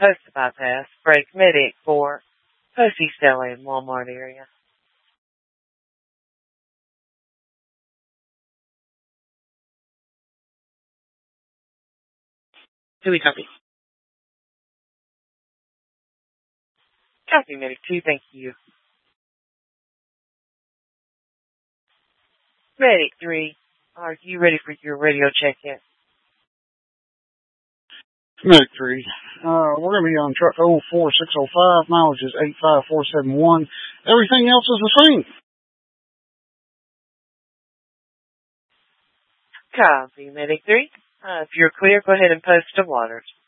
Post bypass. Break medic for Post East LA and Walmart area. Do we copy? Copy medic 2, thank you. Medic 3, are you ready for your radio check yet? Medic 3, we're going to be on truck 04605, mileage is 85471. Everything else is the same. Copy, Medic 3. If you're clear, go ahead and post to Waters.